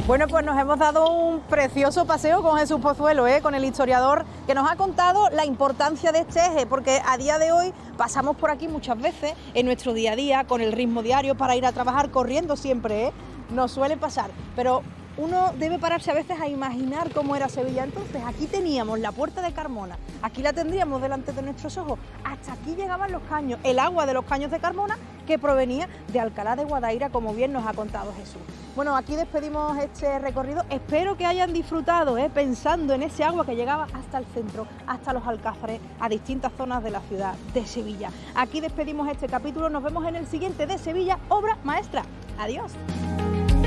Bueno, pues nos hemos dado un precioso paseo con Jesús Pozuelo, con el historiador que nos ha contado la importancia de este eje, porque a día de hoy pasamos por aquí muchas veces en nuestro día a día, con el ritmo diario para ir a trabajar, corriendo siempre, nos suele pasar, pero uno debe pararse a veces a imaginar cómo era Sevilla. Entonces aquí teníamos la puerta de Carmona, aquí la tendríamos delante de nuestros ojos, hasta aquí llegaban los caños, el agua de los caños de Carmona que provenía de Alcalá de Guadaira, como bien nos ha contado Jesús. Bueno, aquí despedimos este recorrido, espero que hayan disfrutado, pensando en ese agua que llegaba hasta el centro, hasta los Alcázares, a distintas zonas de la ciudad de Sevilla. Aquí despedimos este capítulo, nos vemos en el siguiente de Sevilla, obra maestra. Adiós.